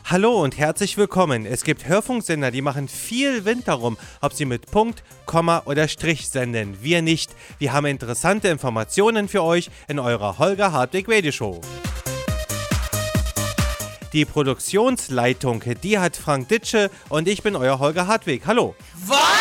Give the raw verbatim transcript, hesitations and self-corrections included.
Hallo und herzlich willkommen. Es gibt Hörfunksender, die machen viel Wind darum, ob sie mit Punkt, Komma oder Strich senden. Wir nicht. Wir haben interessante Informationen für euch in eurer Holger Hartwig Radio Show. Die Produktionsleitung, die hat Frank Ditsche und ich bin euer Holger Hartwig. Hallo. Was?